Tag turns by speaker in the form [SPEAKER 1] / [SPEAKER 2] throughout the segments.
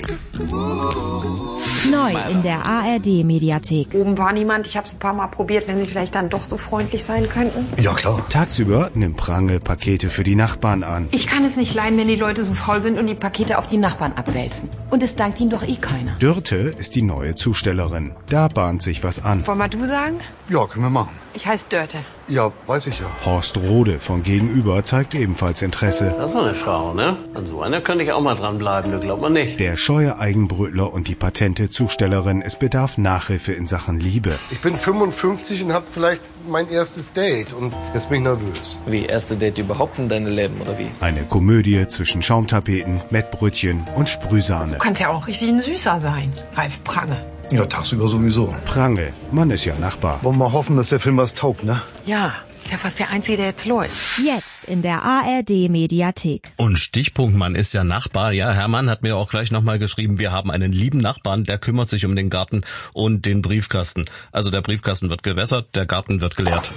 [SPEAKER 1] Neu in der ARD-Mediathek.
[SPEAKER 2] Oben war niemand, ich habe es ein paar Mal probiert, wenn Sie vielleicht dann doch so freundlich sein könnten.
[SPEAKER 3] Ja, klar.
[SPEAKER 4] Tagsüber nimmt Prange Pakete für die Nachbarn an.
[SPEAKER 2] Ich kann es nicht leiden, wenn die Leute so faul sind und die Pakete auf die Nachbarn abwälzen. Und es dankt ihnen doch eh keiner.
[SPEAKER 4] Dörte ist die neue Zustellerin. Da bahnt sich was an.
[SPEAKER 2] Wollen wir du sagen?
[SPEAKER 3] Ja, können wir machen.
[SPEAKER 2] Ich heiße Dörte.
[SPEAKER 3] Ja, weiß ich ja.
[SPEAKER 4] Horst Rode von Gegenüber zeigt ebenfalls Interesse.
[SPEAKER 5] Das war eine Frau, ne? An so einer könnte ich auch mal dranbleiben, das glaubt man nicht.
[SPEAKER 4] Der scheue Eigenbrötler und die patente Zustellerin, es bedarf Nachhilfe in Sachen Liebe.
[SPEAKER 3] Ich bin 55 und habe vielleicht mein erstes Date und jetzt bin ich nervös.
[SPEAKER 6] Wie, erste Date überhaupt in deinem Leben, oder wie?
[SPEAKER 4] Eine Komödie zwischen Schaumtapeten, Mettbrötchen und Sprühsahne.
[SPEAKER 2] Du kannst ja auch richtig ein Süßer sein, Ralf Prange.
[SPEAKER 3] Ja, tagsüber sowieso.
[SPEAKER 4] Prange, man ist ja Nachbar.
[SPEAKER 3] Wollen wir mal hoffen, dass der Film was taugt, ne?
[SPEAKER 2] Ja, ist ja fast der Einzige, der jetzt läuft.
[SPEAKER 1] Jetzt in der ARD-Mediathek.
[SPEAKER 7] Und Stichpunkt, man ist ja Nachbar. Ja, Hermann hat mir auch gleich nochmal geschrieben, wir haben einen lieben Nachbarn, der kümmert sich um den Garten und den Briefkasten. Also der Briefkasten wird gewässert, der Garten wird geleert.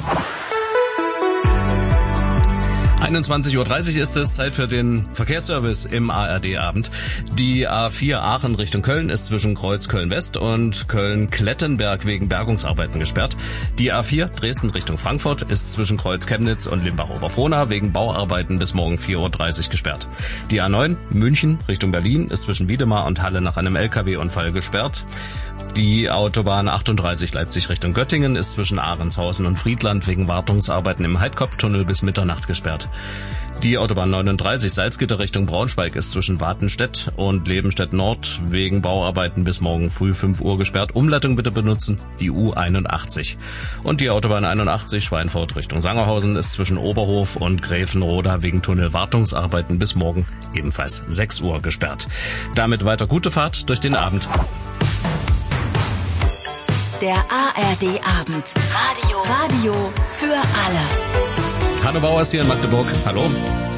[SPEAKER 7] 21.30 Uhr ist es, Zeit für den Verkehrsservice im ARD-Abend. Die A4 Aachen Richtung Köln ist zwischen Kreuz Köln-West und Köln-Klettenberg wegen Bergungsarbeiten gesperrt. Die A4 Dresden Richtung Frankfurt ist zwischen Kreuz Chemnitz und Limbach-Oberfrohna wegen Bauarbeiten bis morgen 4.30 Uhr gesperrt. Die A9 München Richtung Berlin ist zwischen Wiedemar und Halle nach einem LKW-Unfall gesperrt. Die Autobahn 38 Leipzig Richtung Göttingen ist zwischen Ahrenshausen und Friedland wegen Wartungsarbeiten im Heidkopftunnel bis Mitternacht gesperrt. Die Autobahn 39 Salzgitter Richtung Braunschweig ist zwischen Watenstedt und Lebenstedt Nord wegen Bauarbeiten bis morgen früh 5 Uhr gesperrt. Umleitung bitte benutzen, die U81. Und die Autobahn 81 Schweinfurt Richtung Sangerhausen ist zwischen Oberhof und Gräfenroda wegen Tunnelwartungsarbeiten bis morgen ebenfalls 6 Uhr gesperrt. Damit weiter gute Fahrt durch den Abend.
[SPEAKER 1] Der ARD-Abend. Radio für alle.
[SPEAKER 7] Hanno Bauers hier in Magdeburg. Hallo.